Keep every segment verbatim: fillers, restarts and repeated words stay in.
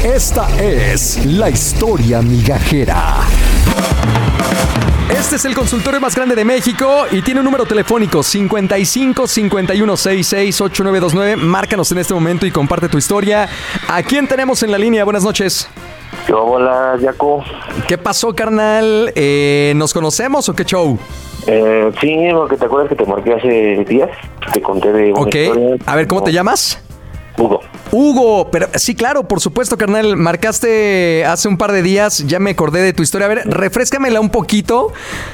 Esta es la historia migajera. Este es el consultorio más grande de México y tiene un número telefónico cincuenta y cinco, cincuenta y uno, sesenta y seis, ochenta y nueve veintinueve. Márcanos en este momento y comparte tu historia. ¿A quién tenemos en la línea? Buenas noches. Hola, Jaco. ¿Qué pasó, carnal? Eh, ¿Nos conocemos o qué show? Eh, sí, porque te acuerdas que te marqué hace días. Te conté de una Ok. historia. A ver, ¿cómo te llamas? Hugo. Hugo, pero sí, claro, por supuesto, carnal. Marcaste hace un par de días, ya me acordé de tu historia. A ver, refréscamela un poquito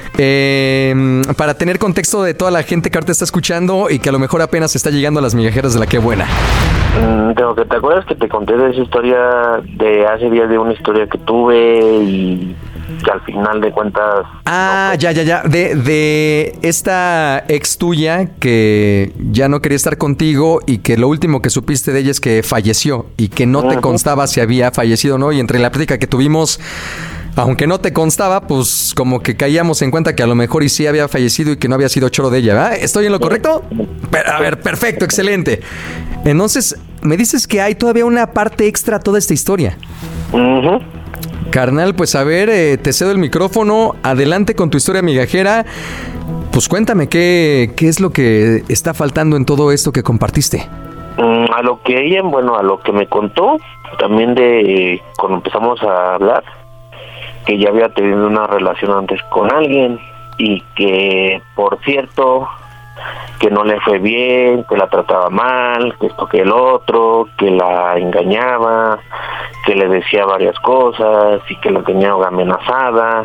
eh, para tener contexto de toda la gente que ahorita está escuchando y que a lo mejor apenas está llegando a las migajeras de la Qué Buena. Mm, tengo que te acuerdas que te conté de esa historia de hace días, de una historia que tuve y que al final de cuentas... Ah, no, ya, ya, ya. De, de esta ex tuya que ya no quería estar contigo y que lo último que supiste de ella es que falleció y que no te Ujú. constaba si había fallecido o no. Y entre la plática que tuvimos, aunque no te constaba, pues como que caíamos en cuenta que a lo mejor y sí había fallecido y que no había sido choro de ella, ¿verdad? ¿Estoy en lo correcto? Per- a ver, perfecto, excelente. Entonces, me dices que hay todavía una parte extra a toda esta historia. Ujú. Carnal, pues a ver, eh, te cedo el micrófono, adelante con tu historia migajera. Pues cuéntame, ¿qué, qué es lo que está faltando en todo esto que compartiste? Mm, a lo que ella, bueno, a lo que me contó, también de cuando empezamos a hablar, que ya había tenido una relación antes con alguien y que, por cierto, que no le fue bien, que la trataba mal, que esto que el otro, que la engañaba, que le decía varias cosas y que la tenía amenazada.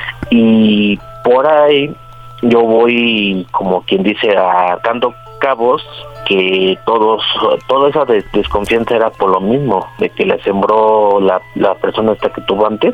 Y por ahí yo voy, como quien dice, atando cabos, que todos toda esa des- desconfianza era por lo mismo, de que le sembró la, la persona esta que tuvo antes.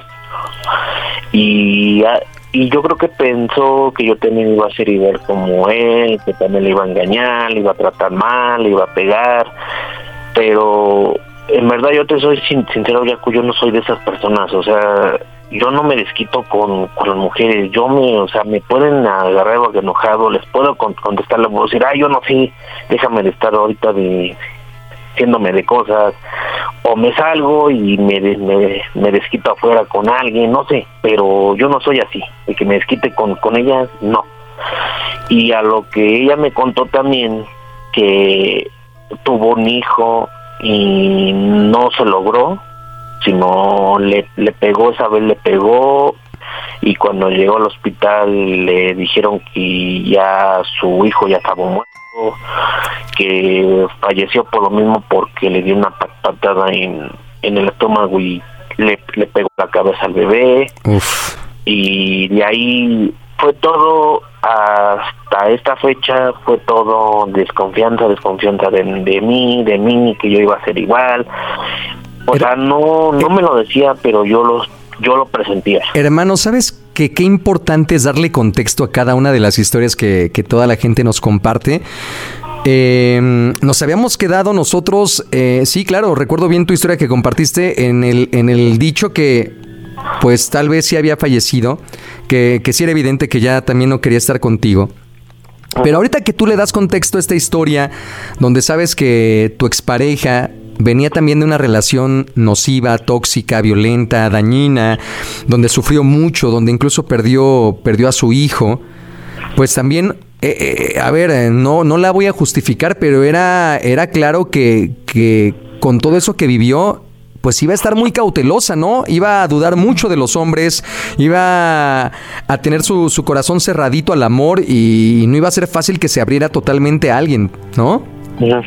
Y a- y yo creo que pensó que yo también iba a ser igual como él, que también le iba a engañar, le iba a tratar mal, le iba a pegar, pero en verdad yo te soy sin, sincero, Jaco, yo no soy de esas personas. O sea, yo no me desquito con, con las mujeres. Yo me, o sea, me pueden agarrar algo enojado, les puedo con, contestar, les puedo decir, ah, yo no sé, déjame de estar ahorita de haciéndome de cosas, o me salgo y me, de- me, me desquito afuera con alguien, no sé, pero yo no soy así, de que me desquite con, con ellas, no. Y a lo que ella me contó también, que tuvo un hijo y no se logró, sino le, le pegó, esa vez le pegó, y cuando llegó al hospital le dijeron que ya su hijo ya estaba muerto, que falleció por lo mismo porque le dio una patada en, en el estómago y le, le pegó la cabeza al bebé. Uf. Y de ahí fue todo, hasta esta fecha fue todo desconfianza, desconfianza de, de mí, de mí, que yo iba a ser igual. O Era- sea, no no me lo decía, pero yo los yo lo presentía. Hermano, ¿sabes que qué importante es darle contexto a cada una de las historias que, que toda la gente nos comparte? Eh, nos habíamos quedado nosotros, eh, sí, claro, recuerdo bien tu historia que compartiste en el, en el dicho que pues tal vez sí había fallecido, que, que sí era evidente que ya también no quería estar contigo. Pero ahorita que tú le das contexto a esta historia, donde sabes que tu expareja venía también de una relación nociva, tóxica, violenta, dañina, donde sufrió mucho, donde incluso perdió, perdió a su hijo, pues también, eh, eh, a ver, eh, no, no la voy a justificar, pero era, era claro que, que con todo eso que vivió, pues iba a estar muy cautelosa, ¿no? Iba a dudar mucho de los hombres, iba a tener su, su corazón cerradito al amor y no iba a ser fácil que se abriera totalmente a alguien, ¿no? Ujú.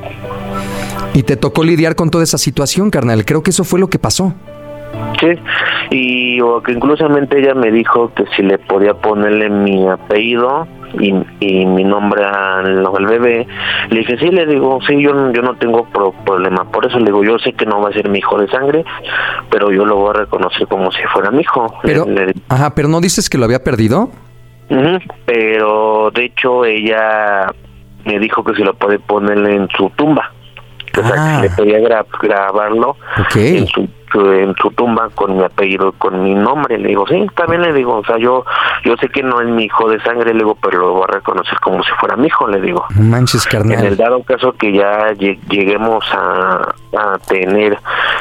Y te tocó lidiar con toda esa situación, carnal. Creo que eso fue lo que pasó. Sí, y o que inclusamente ella me dijo que si le podía ponerle mi apellido y, y mi nombre al al bebé. Le dije, sí, le digo, sí, yo, no- yo no tengo pro- problema. Por eso le digo, yo sé que no va a ser mi hijo de sangre, pero yo lo voy a reconocer como si fuera mi hijo. Pero, Le- le- ajá, pero ¿no dices que lo había perdido? Ujú. Pero de hecho ella me dijo que si lo puede ponerle en su tumba. O sea, Ah. que le podía gra- grabarlo Ok. en su su- en su tumba con mi apellido, con mi nombre. Le digo, sí, también le digo, o sea, yo yo sé que no es mi hijo de sangre, le digo, pero lo voy a reconocer como si fuera mi hijo, le digo. No manches, En el carnal. dado caso que ya lle- lleguemos a, a tener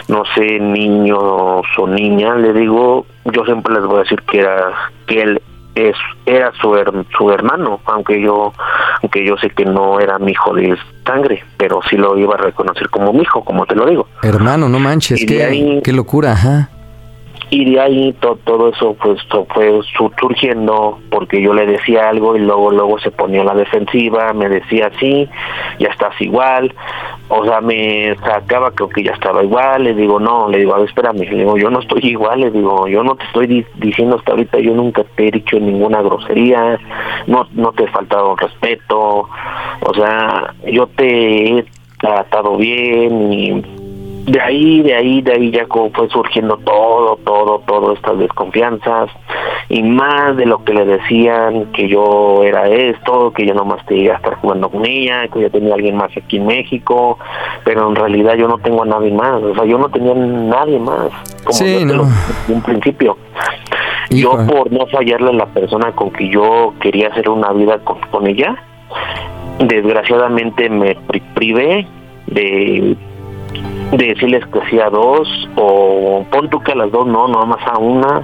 no sé, niños o niñas, le digo, yo siempre les voy a decir que era que él es era su her- su hermano, aunque yo aunque yo sé que no era mi hijo de sangre, pero sí lo iba a reconocer como mi hijo, como te lo digo. Hermano, no manches, qué, ahí, qué locura, ajá. Y de ahí to, todo eso pues to, fue su, surgiendo porque yo le decía algo y luego luego se ponía a la defensiva, me decía sí, ya estás igual, o sea, me sacaba, creo que ya estaba igual, le digo no, le digo, a ver, espérame, le digo, yo no estoy igual, le digo, yo no te estoy di- diciendo hasta ahorita, yo nunca te he dicho ninguna grosería, no no te he faltado respeto, o sea, yo te he tratado bien y de ahí, de ahí, de ahí ya como fue surgiendo todo, todo, todo estas desconfianzas y más de lo que le decían, que yo era esto, que yo nomás te iba a estar jugando con ella, que yo tenía a alguien más aquí en México, pero en realidad yo no tengo a nadie más, o sea, yo no tenía a nadie más, como sí, yo no. te lo dije en un principio. Hijo. Yo por no fallarle a la persona con que yo quería hacer una vida con, con ella, desgraciadamente me pri- privé de de decirles que hacía dos o pon tú que a las dos no, no más a una.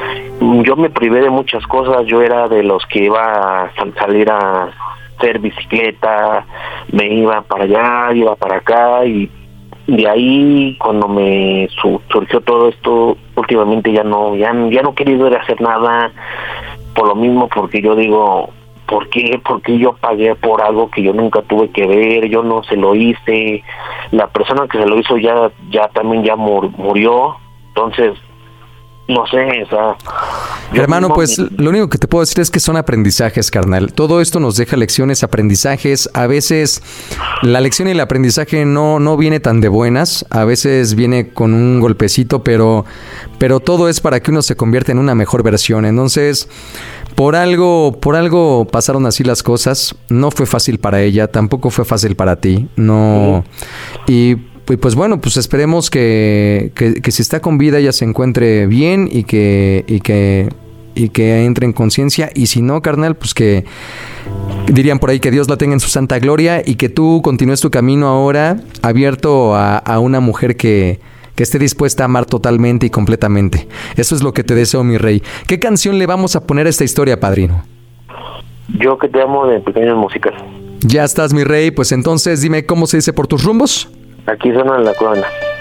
Yo me privé de muchas cosas, yo era de los que iba a sal- salir a hacer bicicleta, me iba para allá, iba para acá y de ahí cuando me su- surgió todo esto, últimamente ya no, ya, ya no he querido ir a hacer nada por lo mismo, porque yo digo, ¿por qué? Porque yo pagué por algo que yo nunca tuve que ver, yo no se lo hice, la persona que se lo hizo ya ya también ya mur, murió, entonces no sé, o sea... Hermano, pues me... lo único que te puedo decir es que son aprendizajes, carnal. Todo esto nos deja lecciones, aprendizajes. A veces la lección y el aprendizaje no, no viene tan de buenas. A veces viene con un golpecito, pero, pero todo es para que uno se convierta en una mejor versión. Entonces, por algo, por algo pasaron así las cosas. No fue fácil para ella, tampoco fue fácil para ti. No. Y pues bueno, pues esperemos que, que, que si está con vida ella se encuentre bien y que, y que, y que entre en conciencia. Y si no, carnal, pues que dirían por ahí que Dios la tenga en su santa gloria y que tú continúes tu camino ahora abierto a, a una mujer que, que esté dispuesta a amar totalmente y completamente. Eso es lo que te deseo, mi rey. ¿Qué canción le vamos a poner a esta historia, padrino? Yo que te amo de Pequeñas Músicas. Ya estás, mi rey. Pues entonces dime cómo se dice por tus rumbos. Aquí suena la corona.